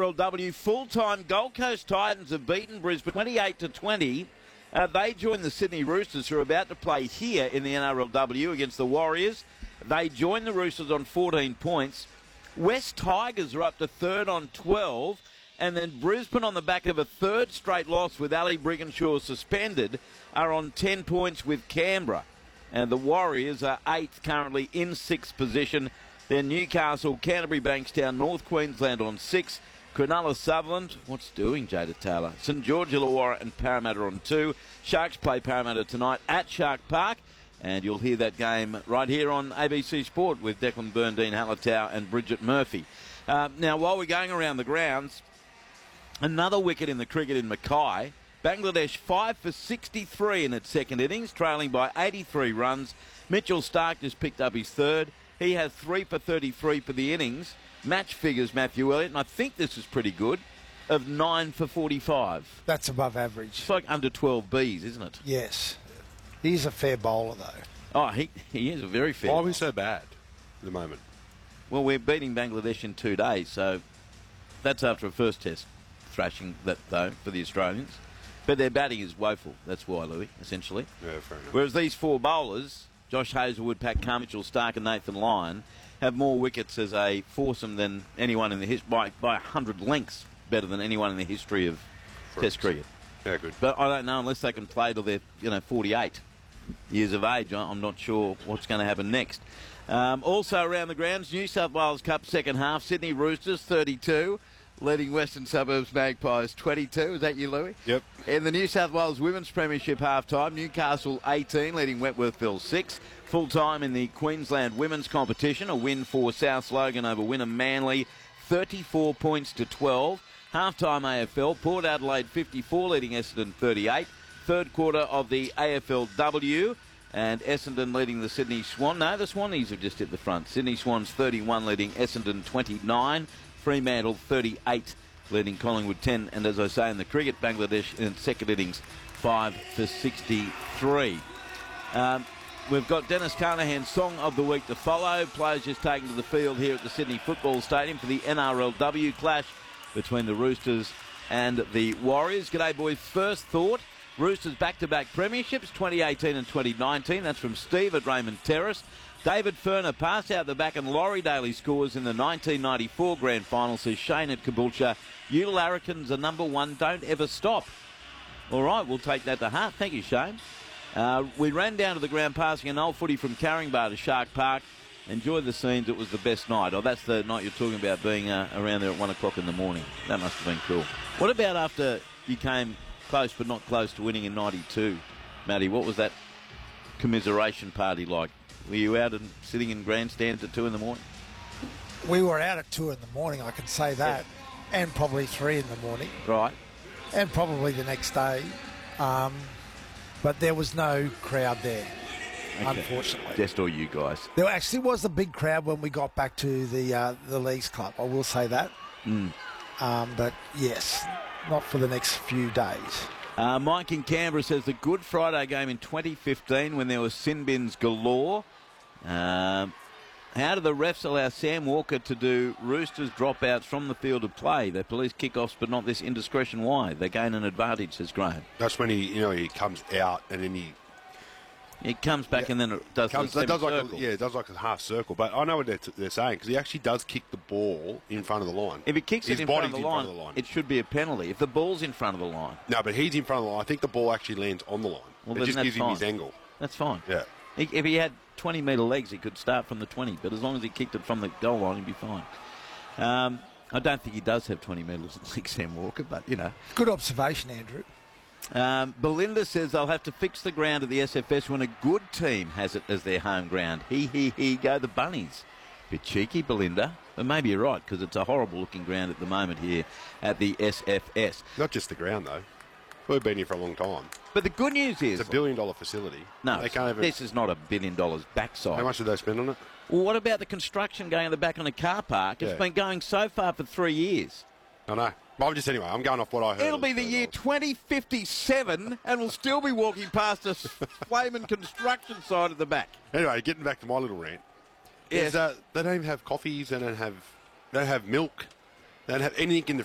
NRLW full-time. Gold Coast Titans have beaten Brisbane 28-20. They join the Sydney Roosters, who are about to play here in the NRLW against the Warriors. They join the Roosters on 14 points. West Tigers are up to third on 12. And then Brisbane, on the back of a third straight loss with Ali Brigginshaw suspended, are on 10 points with Canberra. And the Warriors are 8th currently in 6th position. Then Newcastle, Canterbury, Bankstown, North Queensland on 6. Cronulla, Sutherland, what's doing, Jada Taylor? St George, Illawarra and Parramatta on 2. Sharks play Parramatta tonight at Shark Park. And you'll hear that game right here on ABC Sport with Declan Byrne, Dean Hallertau and Bridget Murphy. Now, while we're going around the grounds, another wicket in the cricket in Mackay. Bangladesh 5 for 63 in its second innings, trailing by 83 runs. Mitchell Starc just picked up his third. He has 3 for 33 for the innings. Match figures, Matthew Elliott, and I think this is pretty good, of 9 for 45. That's above average. It's like under 12 Bs, isn't it? Yes. He's a fair bowler, though. Oh, he is a very fair Why are bowler. we so bad at the moment? Well, we're beating Bangladesh in 2 days, so that's after a first test thrashing, that though, for the Australians. But their batting is woeful. That's why, Louis, essentially. Yeah, fair enough. Whereas these 4 bowlers, Josh Hazlewood, Pat Cummins, Mitchell Starc and Nathan Lyon, have more wickets as a foursome than anyone in the history, by 100 lengths better than anyone in the history of Test cricket. Yeah, good. But I don't know, unless they can play till they're 48 years of age, I'm not sure what's going to happen next. Also around the grounds, New South Wales Cup second half, Sydney Roosters 32. Leading Western Suburbs Magpies 22. Is that you, Louis? Yep. In the New South Wales Women's Premiership half-time, Newcastle 18, leading Wentworthville 6. Full-time in the Queensland Women's Competition, a win for South Logan over Wynnum Manly, 34 points to 12. Half-time AFL, Port Adelaide 54, leading Essendon 38. Third quarter of the AFLW, and Essendon leading the Sydney Swan. No, the Swannies have just hit the front. Sydney Swans 31, leading Essendon 29. Fremantle 38, leading Collingwood 10. And as I say in the cricket, Bangladesh in second innings 5 for 63. We've got Dennis Carnahan's Song of the Week to follow. Players just taken to the field here at the Sydney Football Stadium for the NRLW clash between the Roosters and the Warriors. G'day, boys. First thought, Roosters back-to-back premierships, 2018 and 2019. That's from Steve at Raymond Terrace. David Furner passed out the back and Laurie Daly scores in the 1994 Grand Final, says Shane at Caboolture. You larrikins are number one, don't ever stop. All right, we'll take that to heart. Thank you, Shane. We ran down to the ground passing an old footy from Caringbah to Shark Park. Enjoyed the scenes. It was the best night. Oh, that's the night you're talking about, being around there at 1 o'clock in the morning. That must have been cool. What about after you came close but not close to winning in 92, Matty? What was that commiseration party like? Were you out and sitting in grandstands at 2 in the morning? We were out at 2 in the morning, I can say that, and probably 3 in the morning. Right. And probably the next day. But there was no crowd there, unfortunately. Just all you guys. There actually was a big crowd when we got back to the Leagues Club, I will say that. But yes, not for the next few days. Mike in Canberra says the Good Friday game in 2015 when there was sin bins galore. How do the refs allow Sam Walker to do Roosters dropouts from the field of play? They police kickoffs, but not this indiscretion. Why? They gain an advantage, says Graham. That's when he comes out and then he comes back and then it does it does like a half circle. But I know what they're saying, because he actually does kick the ball in front of the line. If he kicks it in front of the line, it should be a penalty. If the ball's in front of the line. No, but he's in front of the line. I think the ball actually lands on the line. Well, it just gives him his angle. That's fine. Yeah. If he had 20-metre legs, he could start from the 20. But as long as he kicked it from the goal line, he'd be fine. I don't think he does have 20 metres like Sam Walker, but, Good observation, Andrew. Belinda says they'll have to fix the ground at the SFS when a good team has it as their home ground. Go the Bunnies. Bit cheeky, Belinda. But maybe you're right, because it's a horrible-looking ground at the moment here at the SFS. Not just the ground, though. We've been here for a long time. But the good news is... It's $1 billion facility. No, this is not $1 billion backside. How much did they spend on it? Well, what about the construction going at the back on the car park? It's been going so far for 3 years. I know. Well, I'm going off what I heard. It'll be the year 2057 and we'll still be walking past a flaming construction site at the back. Anyway, getting back to my little rant. Yes. They don't even have coffees, they don't have milk, they don't have anything